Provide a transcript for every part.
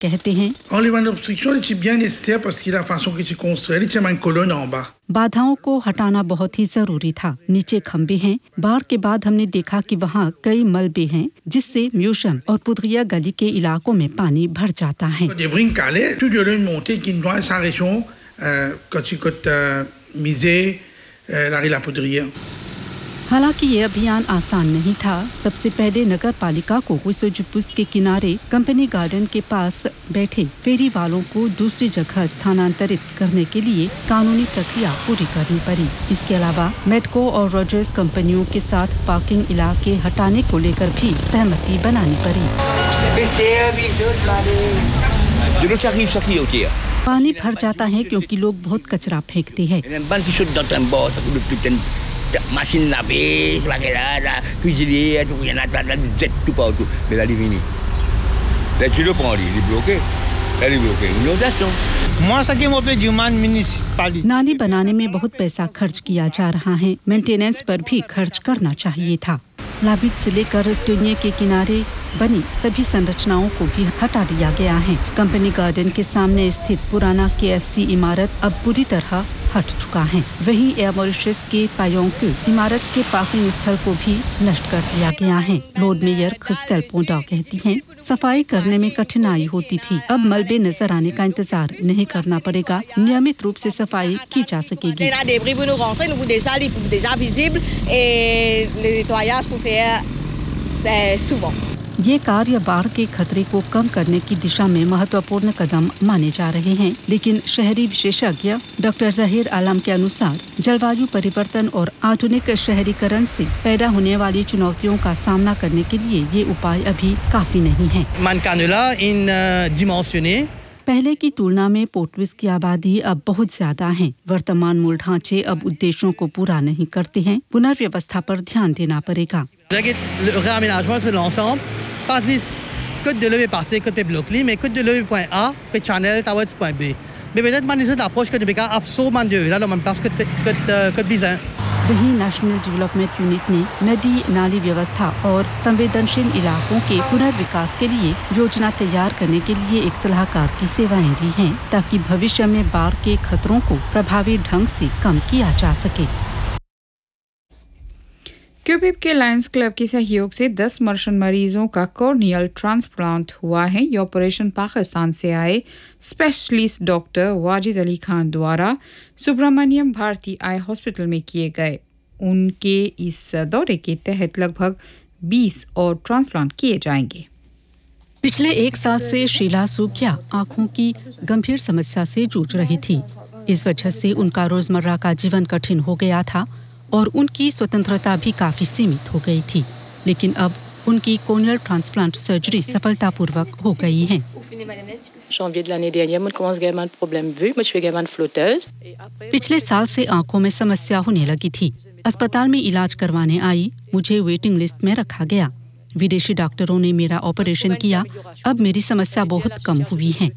कहते हैं बाधाओं को हटाना बहुत ही जरूरी था। नीचे खंबे हैं। बाढ़ के बाद हमने देखा कि वहाँ कई मलबे हैं जिससे म्यूजियम और पुदरिया गली के इलाकों में पानी भर जाता है। हालांकि ये अभियान आसान नहीं था। सबसे पहले नगर पालिका को विसोजुपुस के किनारे कंपनी गार्डन के पास बैठे फेरी वालों को दूसरी जगह स्थानांतरित करने के लिए कानूनी प्रक्रिया पूरी करनी पड़ी। इसके अलावा मेडको और रॉजर्स कंपनियों के साथ पार्किंग इलाके हटाने को लेकर भी सहमति बनानी पड़ी। पानी भर जाता है क्योंकि लोग बहुत कचरा फेंकते हैं। Machine laver, la cuisinière, tout rien là, jet tout partout. Mais la ligne. Là tu le prends, il est bloqué. Elle est bloquée. Inondation. Moi ça qui m'appelle du man municipal. नाली बनाने में बहुत पैसा खर्च किया जा रहा है। मेंटेनेंस पर भी खर्च करना चाहिए था। लाबिट से लेकर टुनिये के किनारे बनी सभी संरचनाओं को भी हटा दिया गया है। कंपनी गार्डन के सामने स्थित पुराना KFC इमारत अब पूरी तरह हट चुका है। वहीं एयर मॉरिशस के पायोंग इमारत के पार्किंग स्थल को भी नष्ट कर दिया गया है। लॉर्ड मेयर क्रिस्टल पोंडा कहती हैं, सफाई करने में कठिनाई होती थी। अब मलबे नजर आने का इंतजार नहीं करना पड़ेगा। नियमित रूप से सफाई की जा सकेगी। ये कार्य बाढ़ के खतरे को कम करने की दिशा में महत्वपूर्ण कदम माने जा रहे हैं, लेकिन शहरी विशेषज्ञ डॉक्टर जहीर आलम के अनुसार जलवायु परिवर्तन और आधुनिक शहरीकरण से पैदा होने वाली चुनौतियों का सामना करने के लिए ये उपाय अभी काफी नहीं है। पहले की तुलना में पोर्टविस की आबादी अब बहुत ज्यादा है। वर्तमान मूल ढांचे अब उद्देश्यों को पूरा नहीं करते हैं। पुनर्व्यवस्था पर ध्यान देना पड़ेगा। Côte de l'eau est passée, côte de Blockley, mais côte de l'eau point A, puis Channel towards point B. Mais peut-être man essaie d'approche que de béca absolument de là, man passe côte Bizin. वहीं national development unit ने नदी नाली व्यवस्था और संवेदनशील इलाकों के पुनर्विकास के लिए योजना तैयार करने के लिए एक सलाहकार की सेवाएं ली हैं, ताकि भविष्य में बाढ़ के खतरों को प्रभावी ढंग से कम किया जा सके। क्यूबिप के लायंस क्लब के सहयोग से 10 मर्शन मरीजों का कॉर्नियल ट्रांसप्लांट हुआ है। ये ऑपरेशन पाकिस्तान से आए स्पेशलिस्ट डॉक्टर वाजिद अली खान द्वारा सुब्रमण्यम भारती आई हॉस्पिटल में किए गए। उनके इस दौरे के तहत लगभग 20 और ट्रांसप्लांट किए जाएंगे। पिछले 1 साल से शीला सूखिया आंखों की गंभीर समस्या से जूझ रही थी। इस वजह से उनका रोजमर्रा का जीवन कठिन हो गया था और उनकी स्वतंत्रता भी काफी सीमित हो गई थी। लेकिन अब उनकी कॉर्नियल ट्रांसप्लांट सर्जरी सफलतापूर्वक हो गई है। पिछले साल से आंखों में समस्या होने लगी थी। अस्पताल में इलाज करवाने आई, मुझे वेटिंग लिस्ट में रखा गया। विदेशी डॉक्टरों ने मेरा ऑपरेशन किया। अब मेरी समस्या बहुत कम हुई है।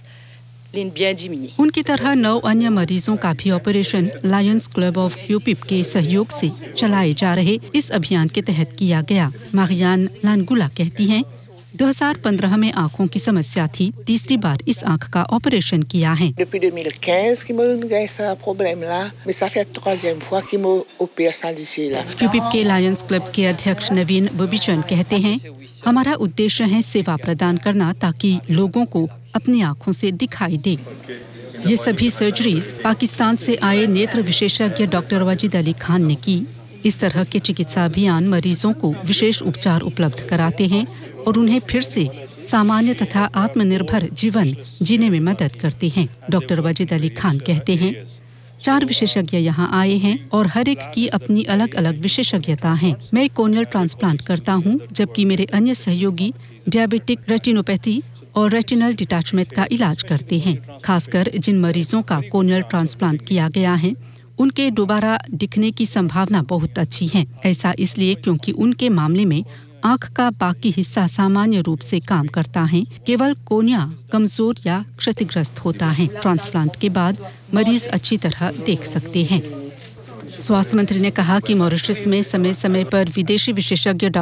उनकी तरह 9 अन्य मरीजों का भी ऑपरेशन लायंस क्लब ऑफ क्यूपिप के सहयोग से चलाए जा रहे इस अभियान के तहत किया गया। मारियान लानगुला कहती हैं, 2015 में आंखों की समस्या थी। तीसरी बार इस आंख का ऑपरेशन किया है। क्यूपिप के लायंस क्लब के अध्यक्ष नवीन बोबिचन कहते हैं, हमारा उद्देश्य है सेवा प्रदान करना ताकि लोगों को अपनी आंखों से दिखाई दे। ये सभी सर्जरीज पाकिस्तान से आए नेत्र विशेषज्ञ डॉक्टर वाजिद अली खान ने की। इस तरह के चिकित्सा अभियान मरीजों को विशेष उपचार उपलब्ध कराते हैं और उन्हें फिर से सामान्य तथा आत्मनिर्भर जीवन जीने में मदद करते हैं। डॉक्टर वाजिद अली खान कहते हैं, 4 विशेषज्ञ यहाँ आए हैं और हर एक की अपनी अलग अलग विशेषज्ञता है। मैं कॉर्नियल ट्रांसप्लांट करता हूँ, जबकि मेरे अन्य सहयोगी डायबिटिक रेटिनोपैथी और रेटिनल डिटैचमेंट का इलाज करते हैं। खासकर जिन मरीजों का कॉर्नियल ट्रांसप्लांट किया गया है, उनके दोबारा दिखने की संभावना बहुत अच्छी है। ऐसा इसलिए क्योंकि उनके मामले में आँख का बाकी हिस्सा सामान्य रूप से काम करता है, केवल कोर्निया कमजोर या क्षतिग्रस्त होता है। ट्रांसप्लांट के बाद मरीज अच्छी तरह देख सकते हैं। स्वास्थ्य मंत्री ने कहा कि मॉरिशस में समय समय पर विदेशी विशेषज्ञ